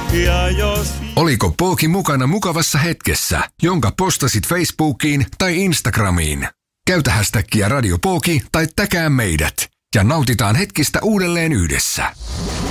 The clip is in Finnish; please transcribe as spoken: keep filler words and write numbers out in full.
Ja jos... Oliko Pooki mukana mukavassa hetkessä, jonka postasit Facebookiin tai Instagramiin? Käytä hashtagia Radio Pooki tai täkää meidät ja nautitaan hetkistä uudelleen yhdessä.